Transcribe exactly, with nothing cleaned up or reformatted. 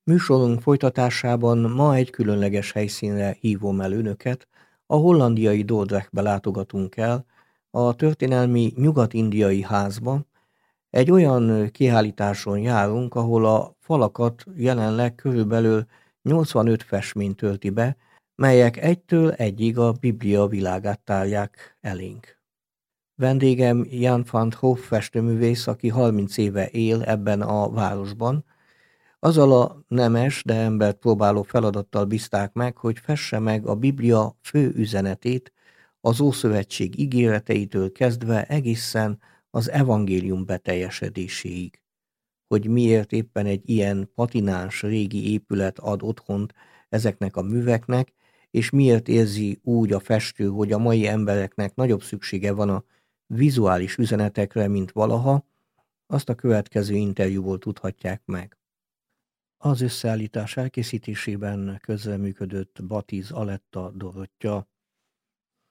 Műsorunk folytatásában ma egy különleges helyszínre hívom el önöket, a hollandiai Dordrechtbe látogatunk el, a történelmi Nyugat-Indiai Házba. Egy olyan kiállításon járunk, ahol a falakat jelenleg körülbelül nyolcvanöt festmény tölti be, melyek egytől egyig a Biblia világát tárják elénk. Vendégem Jan van 't Hoff festőművész, aki harminc éve él ebben a városban. Azzal a nemes, de embert próbáló feladattal bízták meg, hogy fesse meg a Biblia fő üzenetét, az Ószövetség ígéreteitől kezdve egészen az evangélium beteljesedéséig. Hogy miért éppen egy ilyen patináns régi épület ad otthont ezeknek a műveknek, és miért érzi úgy a festő, hogy a mai embereknek nagyobb szüksége van a vizuális üzenetekre, mint valaha, azt a következő interjúból tudhatják meg. Az összeállítás elkészítésében közreműködött Batiz Aletta Dorottya,